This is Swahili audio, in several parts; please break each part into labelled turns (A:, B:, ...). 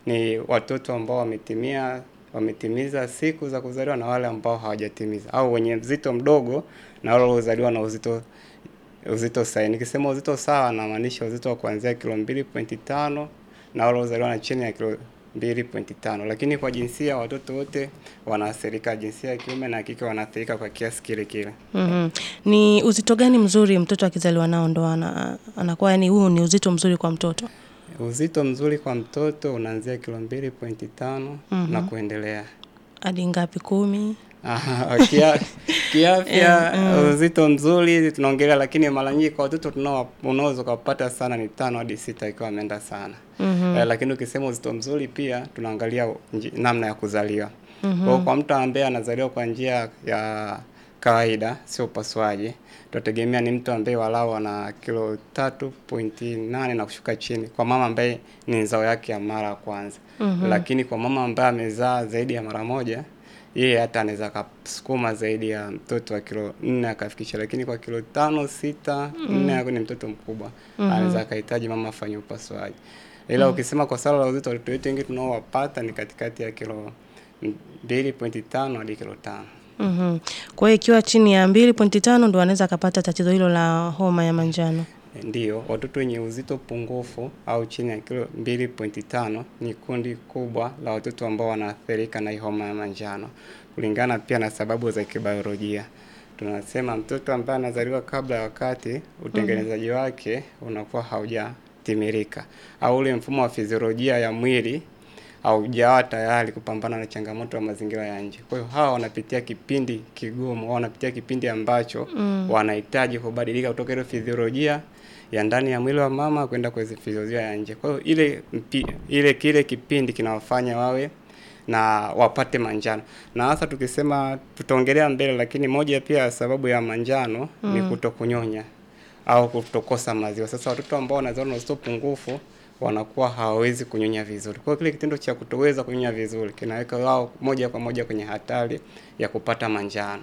A: ni watoto ambao wametimiza siku za kuzaliwa na wale ambao hawajatimiza, au wenye uzito mdogo na wale waliozaliwa na uzito sahihi. Nikisema uzito sawa namaanisha uzito wa kuanzia kilo 2.5 na wale waliozaliwa na chini ya kilo 2.5. Lakini kwa jinsia watoto wote wanaathirika, jinsia ya kiume na kike wanaathirika kwa kiasi kile kile.
B: Ni uzito gani mzuri mtoto akizaliwa nao ndo anakuwa, yani huu ni uzito mzuri kwa mtoto?
A: Uzito mzuri kwa mtoto unaanzia kilo 2.5 na kuendelea.
B: Hadi ngapi, 10?
A: Kiafya uzito mzuri tunaongelea, lakini mara nyingi kwa watoto unaweza kupata sana ni 5 hadi 6 ikiwa ameenda sana. Lakini ukisema uzito mzuri pia tunaangalia namna ya kuzaliwa. Kwa mtu ambaye anazaliwa kwa njia ya kawaida, sio upasuaji, tutategemea ni mtu ambaye walau ana kilo 3.8 na kushuka chini, kwa mama ambaye ni nzao yake ya mara ya kwanza. Lakini kwa mama ambaye amezaa zaidi ya mara moja, yeye hata anaweza kusukuma zaidi ya mtoto wa kilo 4 akafikisha. Lakini kwa kilo 5, 6, 4 ni mtoto mkubwa, anaweza kuhitaji mama afanye upasuaji. Ila ukisema kwa swala la uzito, watoto wetu wengi tunaowapata ni katikati ya kilo 2.5 hadi kilo 5.
B: Kwa hiyo ikiwa chini ya 2.5 ndo anaweza kupata tatizo hilo la homa ya manjano.
A: Ndio, watoto wenye uzito pungufu au chini ya kilo 2.5 ni kundi kubwa la watoto ambao wanaathirika na homa ya manjano, kulingana pia na sababu za kibiolojia. Tunasema mtoto ambaye anazaliwa kabla ya wakati, utengenezaji wake unakuwa haujatimilika, au ule mfumo wa fiziolojia ya mwili haujawa tayari kupambana na changamoto ya mazingira ya nje. Kwa hiyo hawa wanapitia kipindi kigumu, wanapitia kipindi ambacho wanahitaji kubadilika kutoka ile fiziolojia ya ndani ya mwili wa mama kwenda kwa fiziolojia ya nje. Kwa hiyo kile kipindi kinawafanya wawe na wapate manjano. Na hasa tukisema tutaongelea mbele, lakini moja pia sababu ya manjano ni kutokunyonya au kutokosa maziwa. Sasa watoto ambao wanazaliwa na uzito pungufu wanakuwa hawawezi kunyonya vizuri. Kwa hiyo kile kitendo cha kutoweza kunyonya vizuri kinaweka wao moja kwa moja kwenye hatari ya kupata manjano.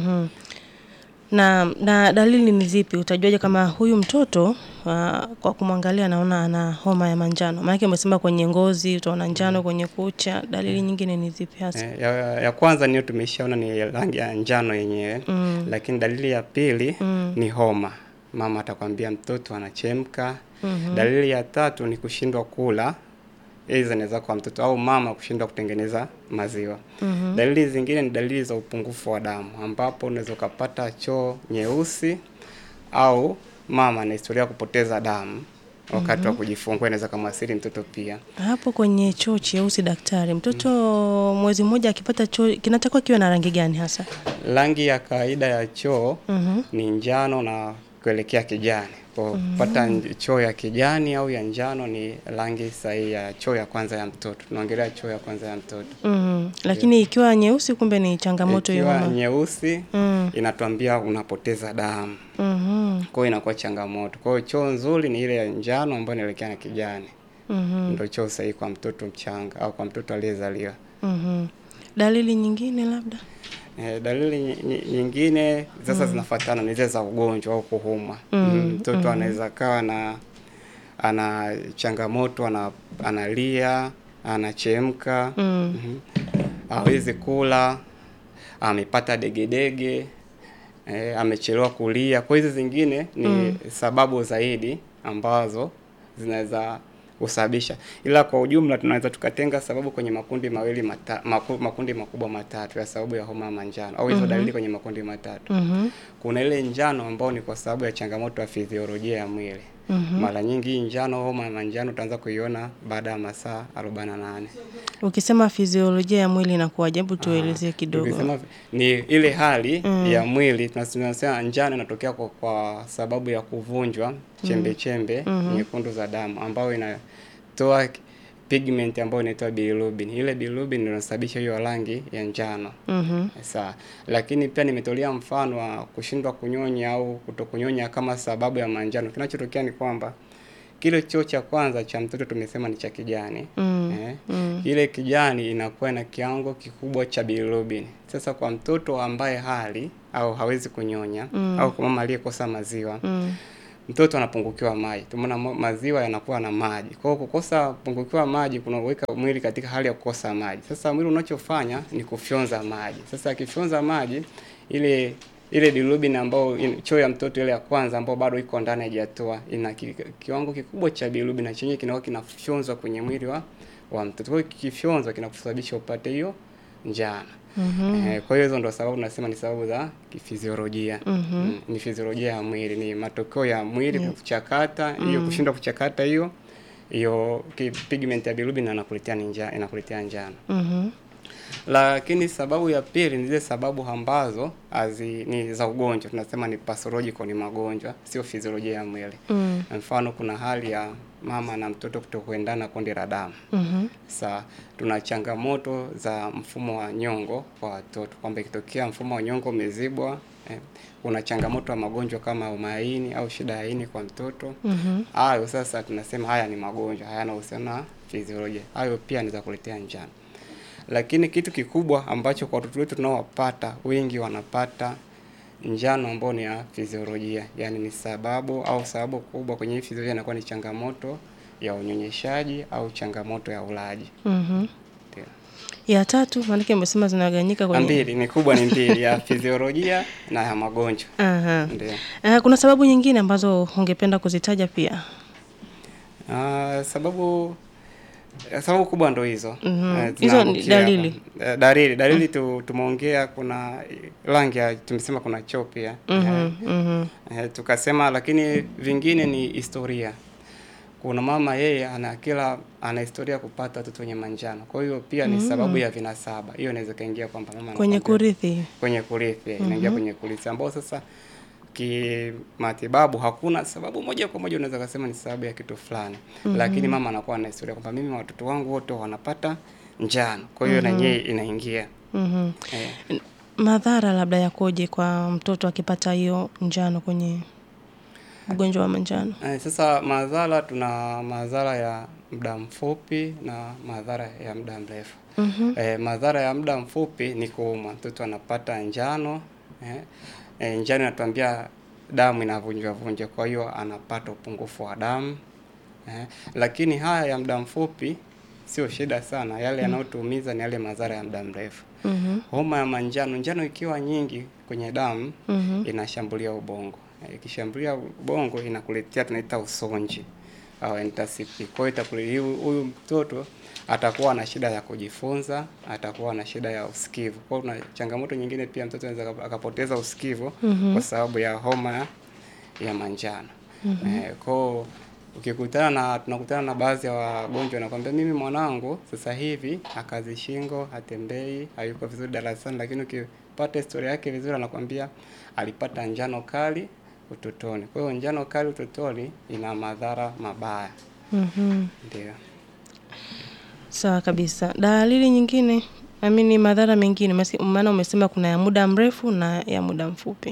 B: Na dalili ni zipi? Utajuaje kama huyu mtoto kwa kumwangalia naona ana homa ya manjano? Maana umesema kwenye ngozi utaona njano, kwenye kucha. Dalili nyingine ni zipi hasa?
A: Ya kwanza niyo tumeshaona ni rangi ya njano yenyewe. Lakini dalili ya pili ni homa. Mama atakwambia mtoto anachemka. Dalili ya tatu ni kushindwa kula, hizo inaweza kwa mtoto au mama kushindwa kutengeneza maziwa. Dalili zingine ni dalili za upungufu wa damu, ambapo unaweza kupata choo nyeusi au mama ana historia kupoteza damu wakati wa kujifungua, inaweza kumwathiri mtoto pia.
B: Hapo kwenye choo cheusi, daktari, mtoto mwezi mmoja akipata choo kinatakiwa kiwe na rangi gani hasa?
A: Rangi ya kawaida ya choo ni njano na kuelekea kijani. Kupata choo ya kijani au ya njano ni rangi sahihi ya choo ya kwanza ya mtoto. Tunaongelea choo ya kwanza ya mtoto.
B: Lakini ikiwa nyeusi kumbe ni changamoto hiyo.
A: Ikiwa nyeusi inatuambia unapoteza damu. Kwa hiyo inakuwa changamoto. Kwa hiyo choo nzuri ni ile ya njano ambayo inaelekea na kijani. Ndio choo sahihi kwa mtoto mchanga au kwa mtoto aliyezaliwa.
B: Dalili nyingine labda?
A: Dalili nyingine sasa zinafuatana ni zile za ugonjwa au kuhuma. Mtoto anaweza kawa ana changamoto, analia, anachemka, hawezi kula, amepata degedege, amechelewa kulia. Kwa hizo zingine ni sababu zaidi ambazo zinaweza kusababisha. Ila kwa ujumla tunaweza tukatenga sababu kwenye makundi makubwa matatu ya sababu ya homa ya manjano, au hizo dalili kwenye makundi matatu. Kuna ile njano ambao ni kwa sababu ya changamoto ya fiziolojia ya mwili. Mara nyingi njano, homa ya manjano utaanza kuiona baada ya masaa 48.
B: Ukisema fiziolojia ya mwili inakuwa, hebu tuelezee kidogo.
A: Ukisema ni ile hali ya mwili, tunasema njano inatokea kwa sababu ya kuvunjwa chembe nyekundu za damu, ambayo inatoa pigment ambayo inaitwa bilirubin. Ile bilirubin ndio inasababisha hiyo rangi ya njano. Sawa. Lakini pia nimetolea mfano wa kushindwa kunyonya au kutokunyonya kama sababu ya manjano. Kinachotokea ni kwamba kile choo cha kwanza cha mtoto tumesema ni cha kijani. Ile kijani inakuwa na kiwango kikubwa cha bilirubin. Sasa kwa mtoto ambaye hali au hawezi kunyonya au kwa mama aliyekosa maziwa, mtoto anapungukiwa maji. Tumeona maziwa yanakuwa na maji. Kwa hiyo kukosa pungukiwa maji kunaweka mwili katika hali ya kukosa maji. Sasa mwili unachofanya ni kufyonza maji. Sasa akifyonza maji, ile bilirubin ambayo choo ya mtoto ile ya kwanza ambayo bado iko ndani haijatoa, ina kiwango kikubwa cha bilirubin na chenye kinakuwa kinafyonzwa kwenye mwili wa mtoto. Kwa hiyo kikifyonzwa kinakusababisha upate hiyo njano. Kwa hiyo hizo ndo sababu nasema ni sababu za kifiziolojia. Ni fiziolojia ya mwili, ni matokeo ya mwili kuchakata hiyo, kushindwa kuchakata hiyo pigment ya bilirubin inakuletea njano. Lakini sababu ya pili ni zile sababu ambazo ni za ugonjwa, tunasema ni pathological, ni magonjwa, sio fiziolojia ya mwili. Mfano, kuna hali ya mama na mtoto kutokuendana kundi la damu. Sasa tuna changamoto za mfumo wa nyongo kwa watoto, kwamba ikitokea mfumo wa nyongo umezibwa, kuna changamoto ya magonjwa kama umaini au shida ya ini kwa mtoto. Hayo sasa tunasema haya ni magonjwa, hayana uhusiano na fiziolojia. Hayo pia ni za kuletea njano. Lakini kitu kikubwa ambacho kwa watoto wetu tunaowapata, wengi wanapata njano ambao ni ya fiziolojia. Yaani ni sababu kubwa kwenye hii fiziolojia inakuwa ni changamoto ya unyonyeshaji au changamoto ya ulaji.
B: Ya tatu, maana umesema zinaganyika kwenye
A: mbili, ni kubwa ni mbili, ya fiziolojia na ya magonjwa.
B: Ndio. Kuna sababu nyingine ambazo ungependa kuzitaja pia?
A: Sababu kubwa ndo hizo.
B: Hizo ni
A: dalili tumeongea, kuna rangi, tumesema kuna choo pia. Tukasema, lakini vingine ni historia. Kuna mama yeye ana historia kupata watoto wenye manjano. Kwa hiyo pia ni sababu ya vinasaba. Hiyo inaweza kaingia kwamba mama
B: kwenye kurithi.
A: Inaingia kwenye kurithi, ambao sasa kimatibabu hakuna sababu moja kwa moja unaweza kusema ni sababu ya kitu fulani. Lakini mama anakuwa na historia kwamba mimi watoto wangu wote wanapata njano. Kwa hiyo na yeye inaingia.
B: Madhara labda yakoje kwa mtoto akipata hiyo njano kwenye ugonjwa wa manjano?
A: Sasa tuna madhara ya muda mfupi na madhara ya muda mrefu. Madhara ya muda mfupi ni kuumwa, mtoto anapata njano. Njano inatuambia damu inavunjwa, kwa hiyo anapata upungufu wa damu. Lakini haya ya muda mfupi sio shida sana. Yale yanayotuumiza ni yale madhara ya muda mrefu. Homa ya njano ikiwa nyingi kwenye damu, inashambulia ubongo. Ikishambulia ubongo inakuletea tunaita usonji au entasipi. Kwa hiyo huyu mtoto atakuwa na shida ya kujifunza, atakuwa na shida ya usikivu. Kwa hiyo kuna changamoto nyingine pia, mtoto anaweza akapoteza usikivu kwa sababu ya homa ya manjano. Kwa tunakutana na baadhi ya wagonjwa nakwambia, mimi mwanangu sasa hivi akazi shingo, hatembei, hayuko vizuri darasani, lakini ukipata historia yake vizuri anakwambia alipata njano kali utotoni. Kwa hiyo njano kali utotoni ina madhara mabaya. Ndio.
B: Sawa kabisa. Dalili nyingine, madhara mengine, maana umesema kuna ya muda mrefu na ya muda mfupi.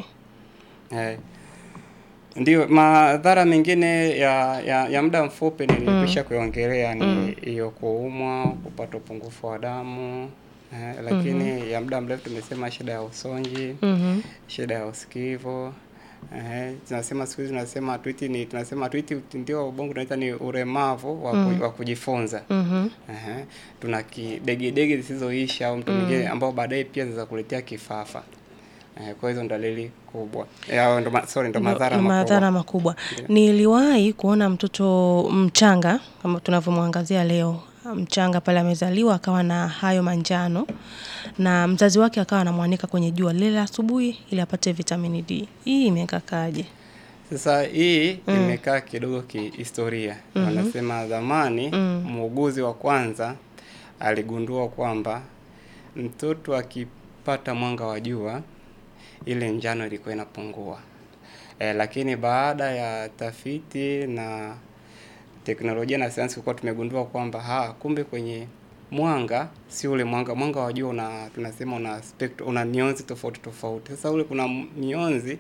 A: Ndio, madhara mengine ya muda mfupi nilikwisha kuongelea, ni hiyo kuumwa, kupata upungufu wa damu. Lakini ya muda mrefu tumesema shida ya usonji, shida ya usikivu. Tunasema siku hizi tunasema tuiti ndio ubongo tunaita ni ulemavu wa kujifunza. Tuna kidegedege zisizoisha au mtu mwingine ambao baadaye pia zinaweza kuletea kifafa. Kwa hizo dalili kubwa. Ndo madhara makubwa.
B: Niliwahi kuona mtoto mchanga kama tunavyomwangazia leo, mchanga pale amezaliwa akawa na hayo manjano, na mzazi wake akawa anamwanika kwenye jua lile asubuhi ili apate vitamini D. Hii imekakaje?
A: Sasa hii imekaa kidogo kihistoria. Wanasema zamani muuguzi wa kwanza aligundua kwamba mtoto akipata mwanga wa jua ile njano ilikuwa inapungua. Lakini baada ya tafiti na teknolojia na sayansi kwa tumegundua kwamba kumbe kwenye mwanga si ule mwanga wa jua tunasema una spectrum, una mionzi tofauti. Sasa ule kuna mionzi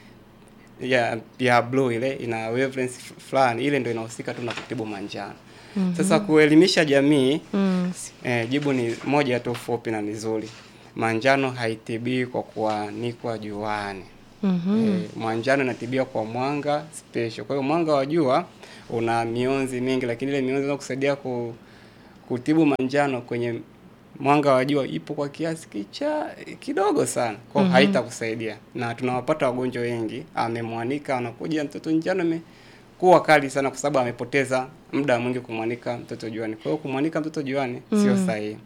A: ya blue, ile ina wavelength fulani, ile ndio inahusika tu na kutibu manjano. Sasa kuelimisha jamii, jibu ni moja tu fupi na nzuri. Manjano haitibiwi kwa kuanikwa juani. Manjano inatibiwa kwa mwanga special. Kwa hiyo mwanga wa jua una mionzi mingi, lakini ile mionzi inayokusaidia kutibu manjano kwenye mwanga wa jua ipo kwa kiasi kidogo sana. Kwa hiyo haitakusaidia. Na tunawapata wagonjwa wengi, amemwanika anakuja mtoto njano imekuwa kali sana kwa sababu amepoteza muda mwingi kumwanika mtoto juani. Kwa hiyo kumwanika mtoto juani sio sahihi.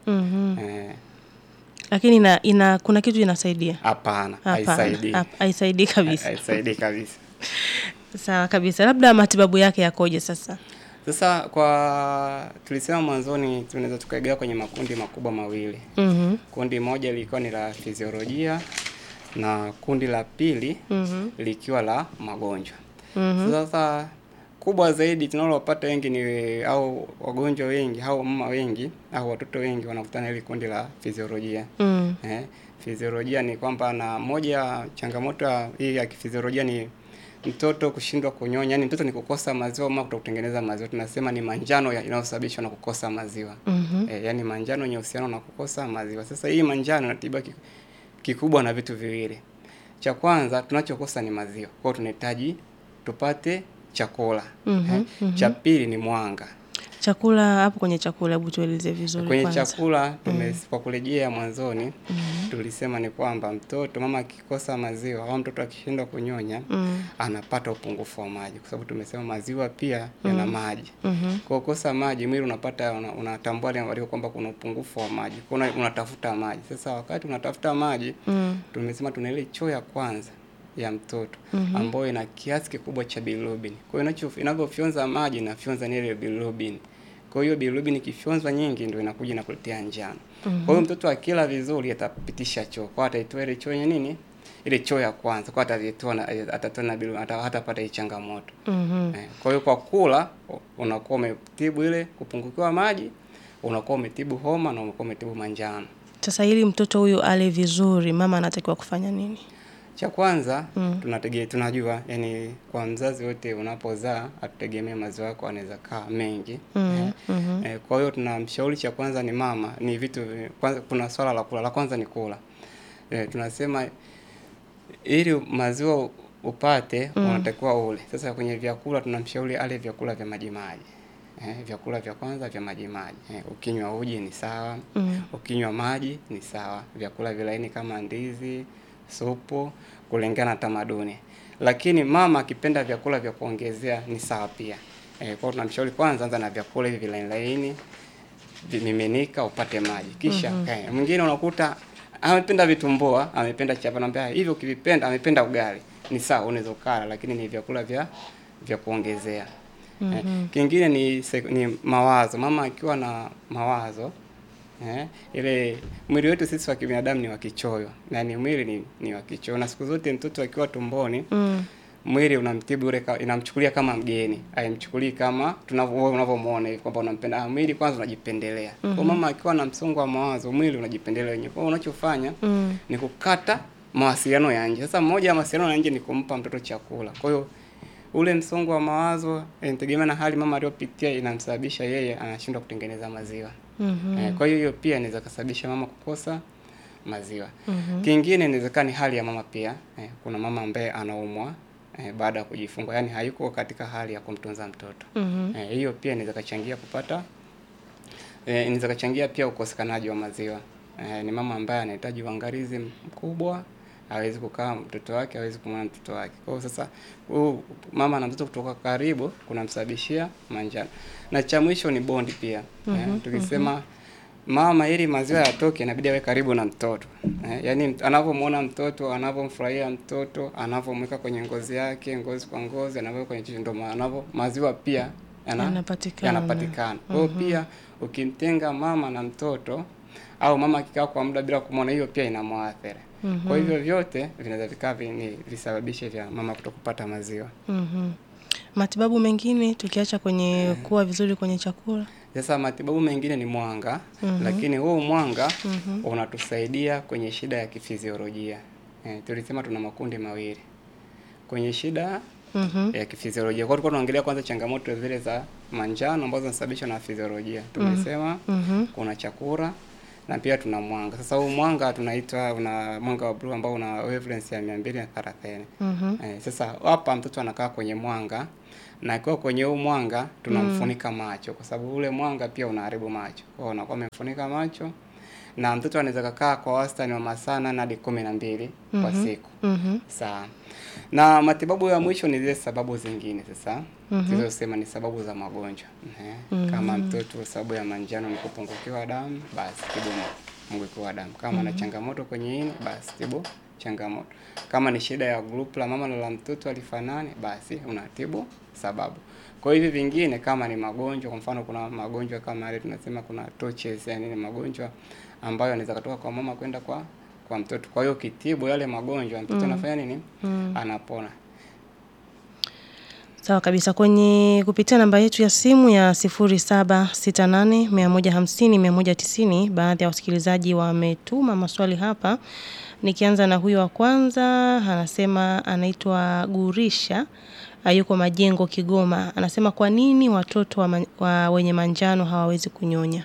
B: Lakini kuna kitu inasaidia?
A: Hapana, haisaidii.
B: Haisaidii kabisa.
A: Haisaidii kabisa.
B: Sawa kabisa. Labda matibabu yake yakoje sasa?
A: Sasa tulisema mwanzoni tunaweza tukaigawa kwenye makundi makubwa mawili. Kundi moja lilikuwa ni la fiziolojia na kundi la pili likiwa la magonjwa. Sasa kubwa zaidi tunalopata wengi ni au wagonjwa wengi au mama wengi au watoto wengi wanakutana ile kundi la fiziolojia. Fiziolojia ni kwamba, na moja changamoto hii ya kifiziolojia ni mtoto kushindwa kunyonya, yani mtoto ni kukosa maziwa ama kutokutengeneza maziwa. Tunasema ni manjano inayosababishwa na kukosa maziwa. Yani manjano yenye uhusiano na kukosa maziwa. Sasa hii manjano inatibiwa kikubwa na vitu viwili. Cha kwanza tunachokosa ni maziwa. Kwa hiyo tunahitaji tupate chakula. Cha pili ni mwanga.
B: Chakula, hapo kwenye chakula hebu tueleze vizuri
A: kwenye
B: kwanza.
A: Chakula kwa kurejea mwanzoni tulisema ni kwamba mtoto mama akikosa maziwa au mtoto akishindwa kunyonya anapata upungufu wa maji, kwa sababu tumesema maziwa pia yana maji. Kwa kukosa maji mwili unatambua ile kwamba kuna upungufu wa maji. Kwa unatafuta maji. Sasa wakati unatafuta maji tumesema tuna ile choo ya kwanza ya mtoto ambayo ina kiasi kikubwa cha bilirubin. Kwa hiyo inavyofyonza maji inafyonza ile bilirubin. Kwa hiyo bilirubin ikifyonzwa nyingi ndio inakuja na kuletea njano. Kwa hiyo mtoto akila vizuri atapitisha choo. Kwa ataitoa ile choo yenye nini? Ile choo ya kwanza. Kwa atatoa na bilirubin, hatapata changamoto. Kwa hiyo kwa kula unakuwa umetibu ile kupungukiwa maji, unakuwa umetibu homa na unakuwa umetibu manjano.
B: Sasa ili mtoto huyu ale vizuri, mama anatakiwa kufanya nini?
A: Cha kwanza tunajua yani kwa mzazi wote unapozaa atutegemea maziwa yako anaweza kaa mengi. Kwa hiyo tunamshauri cha kwanza ni mama ni vitu kwanza, kuna swala la kula. La kwanza ni kula. Tunasema ili maziwa upate unatakiwa ule. Sasa kwenye vyakula tunamshauri ale vyakula vya maji. Vyakula vya kwanza vya maji. Ukinywa uji ni sawa, ukinywa maji ni sawa. Vyakula vilaini kama ndizi, supu, kulingana na tamaduni. Lakini mama akipenda vyakula vya kuongezea ni sawa pia. Kwa hiyo tunamshauri kwanza anza na vyakula hivi vilaini, vimiminika upate maji. Kisha mwingine unakuta amependa vitumbua, amependa chapati, anambia hivyo ukivipenda, amependa ugali. Ni sawa unaweza kula, lakini ni vyakula vya kuongezea. Kingine ni mawazo. Mama akiwa na mawazo ile mwili wetu sisi wa kibinadamu ni wa kichoyo. Yaani mwili ni wa kichoyo. Na siku zote mtoto akiwa tumboni mwili unamtibu ule, inamchukulia kama mgeni. Haimchukulii kama unavyomuona hivi kwamba unampenda. Mwili kwanza unajipendelea. Kwa mama akiwa na msongo wa mawazo mwili unajipendelea wenyewe. Kwa hiyo unachofanya ni kukata mawasiliano ya nje. Sasa moja ya mawasiliano ya nje ni kumpa mtoto chakula. Kwa hiyo ule msongo wa mawazo inategemea na hali mama aliyopitia inamsababisha yeye anashindwa kutengeneza maziwa. Kwa hiyo pia inaweza kusababisha mama kukosa maziwa. Kingine inawezekana ni hali ya mama pia. Kuna mama ambaye anaumwa baada ya kujifungua, yani hayuko katika hali ya kumtunza mtoto. Hiyo pia inaweza kuchangia inaweza kuchangia pia ukosekanaji wa maziwa. Ni mama ambaye anahitaji uangalizi mkubwa, hawezi kukaa mtoto wake, hawezi kumwona mtoto wake. Kwa hiyo sasa mama na mtoto kutoka karibu kunamsababishia manjano. Na cha mwisho ni bondi pia. Tukisema mama ili maziwa yatoke inabidi awe karibu na mtoto. Yaani anavyomuona mtoto, anavyomfurahia mtoto, anavyomweka kwenye ngozi yake, ngozi kwa ngozi, anavyo kwenye chindo, maziwa pia yanapatikana. Kwa hiyo pia ukimtenga mama na mtoto au mama akikaa kwa muda bila kumuona, hiyo pia inamwathiri. Kwa hivyo vyote vinaweza vikaa visababishe vya mama kutokupata maziwa.
B: Matibabu mengine tukiacha kwenye kuwa vizuri kwenye chakula.
A: Sasa matibabu mengine ni mwanga, lakini huo mwanga unatusaidia kwenye shida ya kifiziolojia. Tulisema tuna makundi mawili kwenye shida ya kifiziolojia. Kwa hiyo tunaongelea kwanza changamoto zile za manjano ambazo zinasababishwa na fiziolojia. Tumesema kuna chakula na pia tuna mwanga. Sasa huu mwanga tunaita una mwanga wa blue ambao una wavelength ya 230. Sasa hapa mtoto anakaa kwenye mwanga, na kwa kwenye huu mwanga tunamfunika macho, kwa sababu ule mwanga pia unaharibu macho. Kwa hiyo unakuwa umefunika macho, na mtoto anaweza kukaa kwa wastani wa masaa 8 hadi 12 kwa siku. Sawa. Na matibabu ya mwisho ni zile sababu zingine sasa. Tulizosema ni sababu za magonjwa. Kama mtoto sababu ya manjano ni kupungukiwa damu, basi tibu mpungukiwa wa damu. Kama ana changamoto kwenye ini, basi tibu changamoto. Kama ni shida ya group la mama na la mtoto alifanane, basi unatibu sababu. Kwa hivi vingine kama ni magonjwa, kwa mfano kuna magonjwa kama yale tunasema kuna touches, yani ni magonjwa ambayo yanaweza kutoka kwa mama kwenda kwa mtoto. Kwa hiyo kitibu yale magonjwa mtoto anafanya nini? Anapona.
B: Sawa kabisa. Kwenye kupitia namba yetu ya simu ya 0768150190, baadhi ya wasikilizaji wametuma maswali hapa. Nikianza na huyo wa kwanza, anasema anaitwa Gurisha, yuko Majengo Kigoma. Anasema kwa nini watoto wenye manjano hawawezi kunyonya?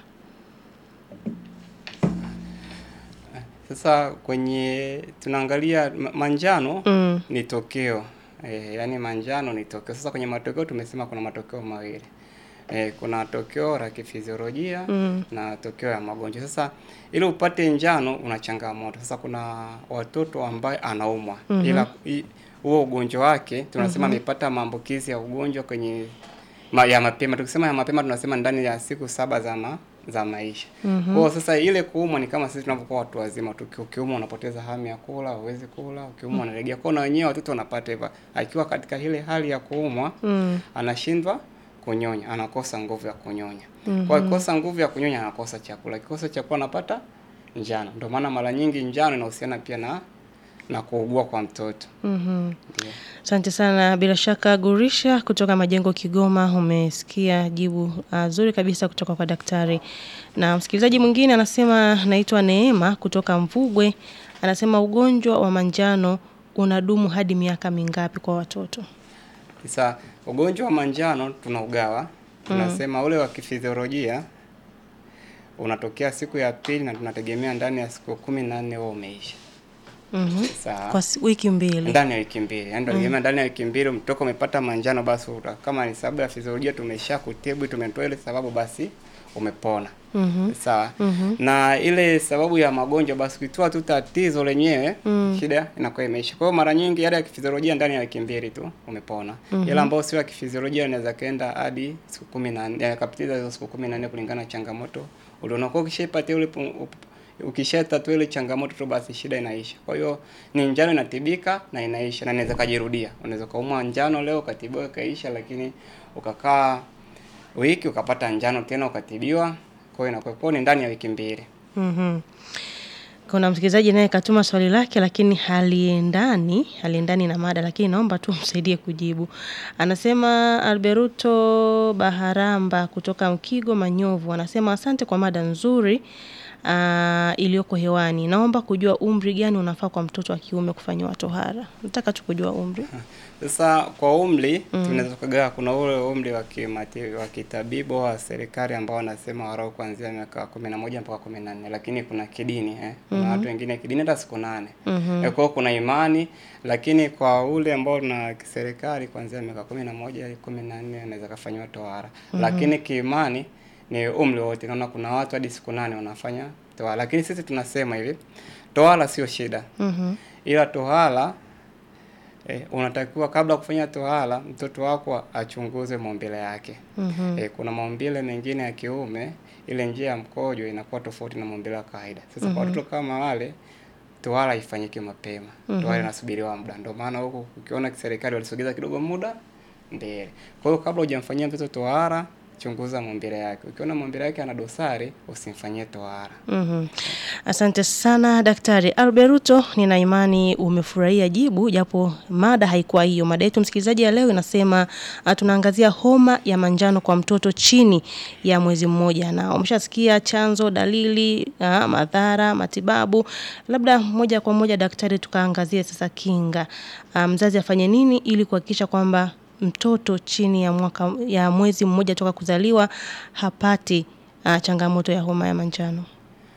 A: Sasa kwenye tunaangalia manjano ni tokeo. Yani manjano ni tokeo. Sasa kwenye matokeo tumesema kuna matokeo mawili. Kuna tokeo la kifiziolojia na tokeo ya magonjwa. Sasa ili upate njano una changamoto. Sasa kuna watoto ambaye anaumwa ila huo ugonjwa wake tunasema amepata maambukizi ya ugonjwa kwenye ya mapema. Tukisema ya mapema tunasema ndani ya siku 7 za maisha. Kwa sasa ile kuumwa ni kama sisi tunapokuwa watu wazima, ukiumwa unapoteza hamu ya kula, huwezi kula, ukiumwa unalegea. Kwa na wenyewe watoto wanapata hivyo. Akiwa katika ile hali ya kuumwa, anashindwa kunyonya, anakosa nguvu ya kunyonya. Kwa kukosa nguvu ya kunyonya anakosa chakula. Akikosa chakula anapata njano. Ndio maana mara nyingi njano inahusiana pia na kuugua kwa mtoto.
B: Asante sana. Bila shaka Gurisha kutoka Majengo Kigoma, umesikia jibu zuri kabisa kutoka kwa daktari. Na msikilizaji mwingine anasema naitwa Neema kutoka Mvugwe. Anasema ugonjwa wa manjano unadumu hadi miaka mingapi kwa watoto?
A: Sasa ugonjwa wa manjano tunaugawa. Tunasema ule wa kifiziolojia unatokea siku ya pili na tunategemea ndani ya siku 14 wao umeisha.
B: Kwa wiki 2.
A: Ndani ya wiki 2. Yaani ndio ndani ya wiki 2 mtoto umepata manjano, basi kama ni sababu ya fiziolojia tumesha kutibu, tumetoa ile sababu, basi umepona. Sawa. Na ile sababu ya magonjwa basi ukitoa tu tatizo lenyewe, shida inakuwa imeisha. Kwa hiyo mara nyingi yale ya kifiziolojia ndani ya wiki 2 tu umepona. Ila ambao sio ya kifiziolojia inaweza kaenda hadi siku 14, kapitiza hizo siku 14 kulingana na changamoto uliona. Kwa ukishapata ule ukishatatua ile changamoto tu basi shida inaisha. Kwa hiyo ni njano inatibika na inaisha na inaweza kujirudia. Unaweza kuumwa njano leo ukatibiwa kaisha, lakini ukakaa wiki ukapata njano tena ukatibiwa. Kwa hiyo inakuwa ni ndani ya wiki 2.
B: Kuna msikilizaji naye katuma swali lake lakini haliendani na mada, lakini naomba tu msaidie kujibu. Anasema Alberuto Baharamba kutoka Mkigo Manyovu. Anasema asante kwa mada nzuri iliyoko hewani. Naomba kujua umri gani unafaa kwa mtoto wa kiume kufanywa tohara. Nataka tu kujua umri.
A: Sasa kwa umri tunaweza kugawa, kuna ule umri wa kitabibu wa serikali ambao wanasema warau kuanzia miaka 11 mpaka 14, lakini kuna kidini kuna watu wengine kidini hata siku 8. Kwa hiyo kuna imani, lakini kwa ule ambao na kiserikali kuanzia miaka 11 hadi 14 anaweza kufanywa tohara. Lakini kiimani ni umri wote. Naona kuna watu hadi siku 8 wanafanya tohara. Lakini sisi tunasema hivi, tohara sio shida. Ila tohara unatakiwa kabla kufanya tohara mtoto wako achunguze maumbile yake. Kuna maumbile mengine ya kiume ile njia ya mkojo inakuwa tofauti na maumbile ya kawaida. Sasa kwa watoto kama wale tohara ifanyike mapema. Tohara inasubiriwa muda. Ndio maana huko ukiona kiserikali walisogeza kidogo muda mbele. Kwa hiyo kabla hujamfanyia mtoto tohara, chunguza maumbile yake. Ukiona maumbile yake ana dosari, usimfanyie tohara.
B: Asante sana Daktari Alberuto, nina imani umefurahia jibu japo mada haikuwa hiyo. Mada yetu msikilizaji ya leo inasema tunaangazia homa ya manjano kwa mtoto chini ya mwezi mmoja, na umeshasikia chanzo, dalili, madhara, matibabu. Labda moja kwa moja daktari tukaangazie sasa kinga. Mzazi afanye nini ili kuhakikisha kwamba mtoto chini ya mwezi mmoja toka kuzaliwa hapati changamoto ya homa ya manjano?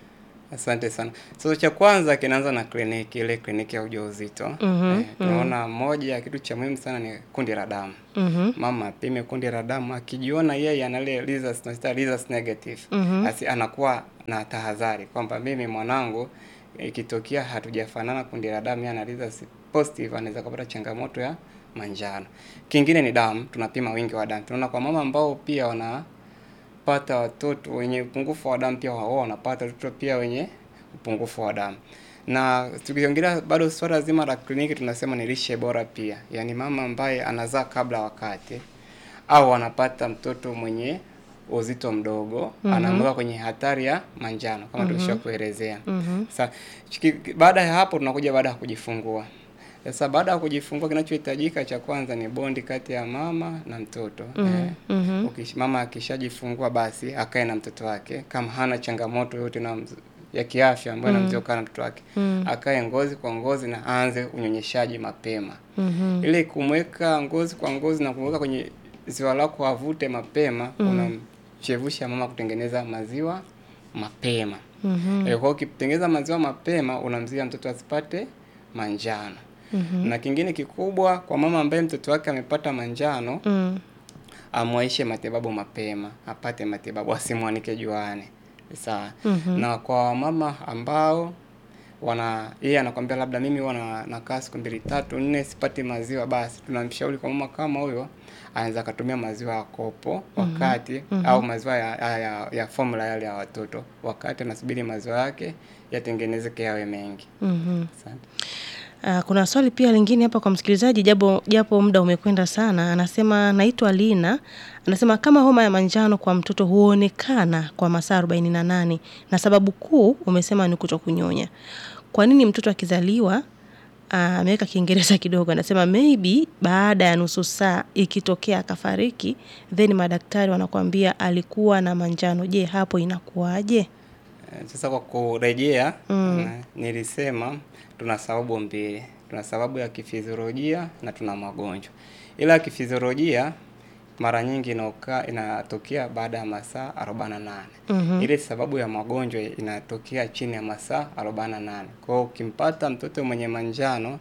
A: Asante sana. So cha kwanza kinaanza na kliniki, ile kliniki ya ujauzito. Tunaona moja ya kitu cha muhimu sana ni kundi la damu. Mama apime kundi la damu, akijiona yeye ana ile results negative, basi anakuwa na tahadhari kwamba mimi mwanangu ikitokea hatujafanana kundi la damu, yana results positive, anaweza kupata changamoto ya manjano. Kingine ni damu, tunapima wingi wa damu. Tunaona kwa mama ambao pia wanapata watoto wenye upungufu wa damu, pia wao wanapata watoto pia wenye upungufu wa damu. Na tukiongelea bado swala zima la kliniki, tunasema ni lishe bora pia. Yaani mama ambaye anazaa kabla wakati au anapata mtoto mwenye uzito mdogo, anaanguka kwenye hatari ya manjano kama tulishakuelezea. Sasa baada ya hapo tunakuja baada ya kujifungua. Sasa baada ya kujifungua, kinachohitajika cha kwanza ni bondi kati ya mama na mtoto. Mama akishajifungua, basi akae na mtoto wake, kama hana changamoto yote na ya kiafya ambayo inamzoka na mtoto wake, akae ngozi kwa ngozi na aanze unyonyeshaji mapema. Ile kumweka ngozi kwa ngozi na kumweka kwenye ziwa lako avute mapema, unamchevusha mama kutengeneza maziwa mapema. Kwa ukitengeneza maziwa mapema, unamzuia mtoto asipate manjano. Na kingine kikubwa kwa mama ambaye mtoto wake amepata manjano, amwaishe matibabu mapema, apate matibabu, asimwanike juani. Sawa. Na kwa mama ambao yeye anakuambia labda mimi huwa nakaa siku 2, 3, 4 sipati maziwa, basi tunamshauri kwa mama kama huyo anaweza kutumia maziwa ya kopo wakati au maziwa ya formula yale ya watoto wakati anasubiri maziwa yake yatengenezeke yawe mengi. Asante.
B: Kuna swali pia lingine hapa kwa msikilizaji, japo muda umekwenda sana. Anasema naitwa Lina. Anasema kama homa ya manjano kwa mtoto huonekana kwa masaa 48 na sababu kuu umesema ni kutokunyonya. Kwa nini mtoto akizaliwa, ameweka Kiingereza kidogo, anasema maybe baada ya nusu saa ikitokea akafariki, then madaktari wanakuambia alikuwa na manjano. Je, hapo inakuwaje?
A: Sasa kwa kurejea, nilisema tuna sababu mbili. Tuna sababu ya kifiziolojia na tuna magonjwa. Ila kifiziolojia mara nyingi inatokea baada ya masaa 48. Ile sababu ya magonjwa inatokea chini ya masaa 48. Kwa hiyo ukimpata mtoto mwenye manjano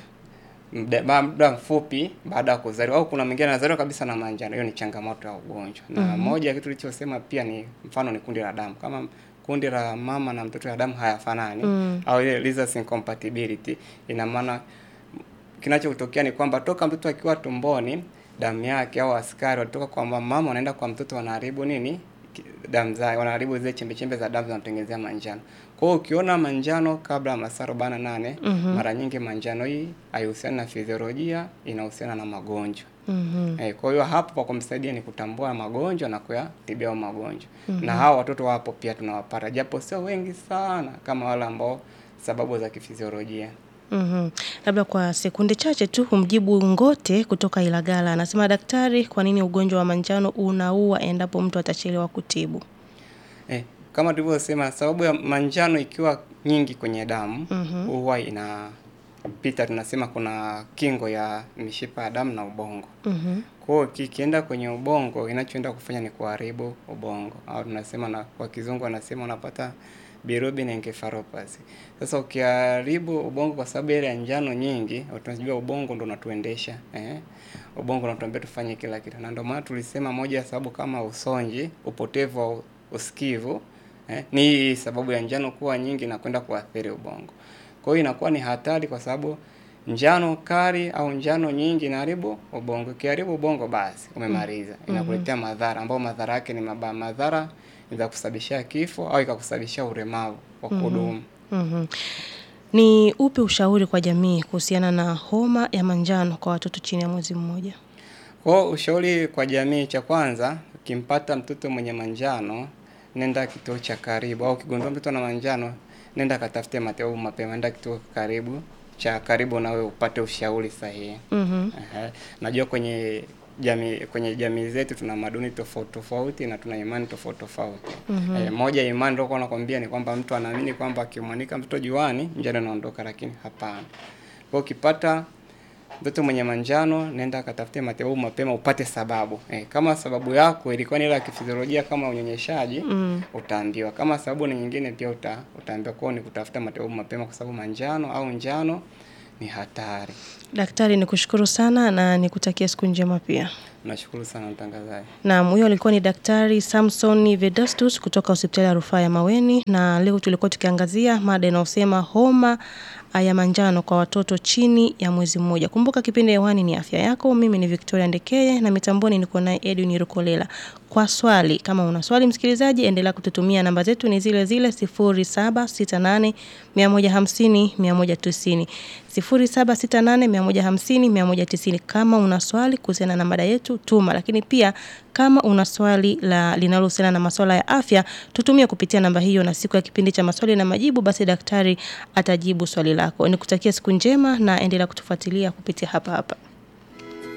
A: muda mfupi baada ya kuzaliwa, au kuna mwingine anazaliwa kabisa na manjano, hiyo ni changamoto ya ugonjwa. Na moja ya kitu tulichosema pia ni mfano ni kundi la damu. Kama kundi la mama na mtoto ya damu hayafanani, au ile results incompatibility, ina maana kinachotokea ni kwamba toka mtoto akiwa tumboni, damu yake au askari watoka kwa mama wanaenda kwa mtoto, wanaharibu nini? Damu zake, wanaharibu zile chembe za damu zinamtengenezea manjano. Kwa hiyo ukiona manjano kabla ya masaa 48, mara nyingi manjano hii haihusiani na fiziolojia, inahusiana na magonjwa. Kwa hiyo hapo kwa kumsaidia ni kutambua magonjwa na kuyatibia magonjwa. Na hao watoto wapo pia tunawapata, japo sio wengi sana kama wale ambao sababu za kifiziolojia.
B: Labda kwa sekunde chache tu humjibu Ngote kutoka Ilagala. Anasema daktari, kwa nini ugonjwa wa manjano unaua endapo mtu atachelewa kutibu?
A: Kama tulivyosema, sababu ya manjano ikiwa nyingi kwenye damu, huwa inapita, tunasema kuna kingo ya mishipa ya damu na ubongo. Kwa hiyo kikienda kwenye ubongo, inachoenda kufanya ni kuharibu ubongo, au tunasema na kwa kizungu wanasema unapata bilirubin encephalopathy. Sasa ukiharibu ubongo kwa sababu ile ya njano nyingi, tunajua ubongo ndo unatuendesha, ubongo unatuambia tufanye kila kitu. Na ndio maana tulisema moja ya sababu kama usonji, upotevu wa usikivu, ni sababu ya njano kuwa nyingi na kwenda kuathiri ubongo. Kwa hiyo inakuwa ni hatari kwa sababu njano kali au njano nyingi inaharibu ubongo. Ikiharibu ubongo, basi umemaliza. Inakuletea madhara ambayo madhara yake ni mabaya. Madhara inaweza kusababishia kifo au ikakusababishia ulemavu wa kudumu.
B: Ni upi ushauri kwa jamii kuhusiana na homa ya manjano kwa watoto chini ya mwezi mmoja?
A: Kwa ushauri kwa jamii, cha kwanza, ukimpata mtoto mwenye manjano, nenda kituo cha karibu, au ukigundua mtoto na manjano, nenda katafute matibabu mapema, nenda kituo cha karibu na wewe upate ushauri sahihi. Najua kwenye jamii zetu tuna maduni tofauti na tuna imani tofauti. Moja ya imani ndio nakwambia ni kwamba mtu anaamini kwamba akimwanika mtoto juani njano inaondoka, lakini hapana. Kwa ukipata mtoto mwenye manjano nenda katafute matibabu mapema upate sababu. Kama sababu yako ilikuwa ni ile ya kifiziolojia kama unyonyeshaji, utaambiwa. Kama sababu ni nyingine pia utaambiwa kwa ni kutafuta matibabu mapema kwa sababu manjano au njano ni hatari.
B: Daktari, nikushukuru sana na nikutakia siku njema pia.
A: Nashukuru sana mtangazaji.
B: Naam, huyo alikuwa ni Daktari Samson Vedastus kutoka Hospitali ya Rufaa ya Maweni, na leo tulikuwa tukiangazia mada inayosema homa ya manjano kwa watoto chini ya mwezi mmoja. Kumbuka kipindi hewani ni afya yako. Mimi ni Victoria Ndekeye na mitamboni niko naye Edwin Rukolela. Kwa swali, kama una swali msikilizaji, endelea kututumia. Namba zetu ni zile zile 0768 150 190. 0768 150 190. Kama una swali kuhusiana na mada yetu tuma, lakini pia kama una swali linalohusiana na masuala ya afya tutumie kupitia namba hiyo, na siku ya kipindi cha maswali na majibu basi daktari atajibu swali lako. Nikutakia siku njema na endelea kutufuatilia kupitia hapa hapa.